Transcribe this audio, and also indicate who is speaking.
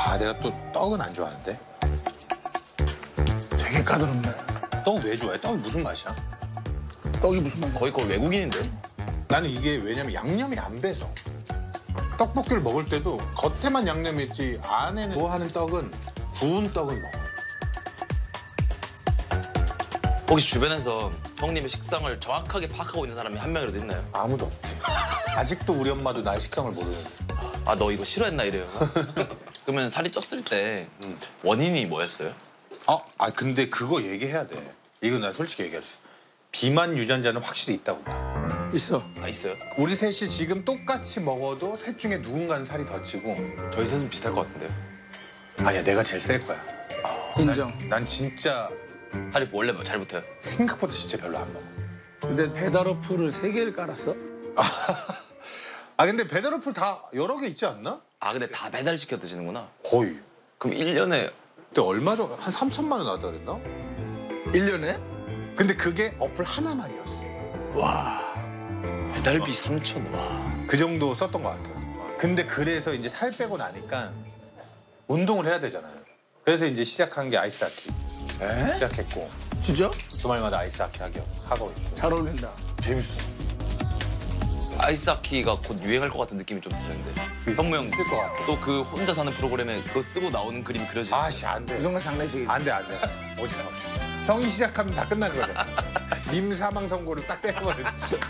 Speaker 1: 아, 내가 또 떡은 안 좋아하는데.
Speaker 2: 되게 까다롭네.
Speaker 1: 떡 왜 좋아해? 떡이 무슨 맛이야?
Speaker 2: 떡이 무슨 맛이야?
Speaker 3: 거의 외국인인데?
Speaker 1: 나는 이게 왜냐면 양념이 안 배서. 떡볶이를 먹을 때도 겉에만 양념이 있지 안에는 좋아하는 떡은 구운 떡을 먹어.
Speaker 3: 혹시 주변에서 형님의 식성을 정확하게 파악하고 있는 사람이 한 명이라도 있나요?
Speaker 1: 아무도 없지. 아직도 우리 엄마도 나의 식성을 모르는데.
Speaker 3: 아, 너 이거 싫어했나 이래요. 그러면 살이 쪘을 때 원인이 뭐였어요?
Speaker 1: 근데 그거 얘기해야 돼. 이거 나 솔직히 얘기할 수 있어. 비만 유전자는 확실히 있다고 봐.
Speaker 2: 있어.
Speaker 3: 아, 있어요?
Speaker 1: 우리 셋이 지금 똑같이 먹어도 셋 중에 누군가는 살이 더 찌고.
Speaker 3: 저희 셋은 비슷할 것 같은데요.
Speaker 1: 아니야, 내가 제일 셀 거야.
Speaker 2: 인정.
Speaker 1: 난 진짜
Speaker 3: 살이 원래 잘 붙어요.
Speaker 1: 생각보다 진짜 별로 안 먹어.
Speaker 2: 근데 배달 어플을 3개를 깔았어?
Speaker 1: 근데 배달 어플 다 여러 개 있지 않나?
Speaker 3: 아, 근데 다 배달시켜 드시는구나.
Speaker 1: 거의.
Speaker 3: 그럼 1년에
Speaker 1: 그때 얼마 전 한 3천만 원 하다 그랬나?
Speaker 2: 1년에?
Speaker 1: 근데 그게 어플 하나만이었어.
Speaker 2: 와.
Speaker 3: 배달비 3,000원. 와.
Speaker 1: 그 정도 썼던 것 같아요. 근데 그래서 이제 살 빼고 나니까 운동을 해야 되잖아요. 그래서 이제 시작한 게 아이스하키. 시작했고
Speaker 2: 진짜?
Speaker 1: 주말마다 아이스하키 하고 있고.
Speaker 2: 잘 어울린다.
Speaker 1: 재밌어.
Speaker 3: 아이스하키가 곧 유행할 것 같은 느낌이 좀 드는데. 현무 형,
Speaker 1: 있을 것 같아.
Speaker 3: 또 그 혼자 사는 프로그램에 그거 쓰고 나오는 그림이 그려지죠.
Speaker 1: 아씨, 안 돼.
Speaker 2: 무슨 장례식이지?
Speaker 1: 안 돼, 안 돼. 오지 마. 형이 시작하면 다 끝나는 거잖아. 님 사망 선고를 딱 떼거든.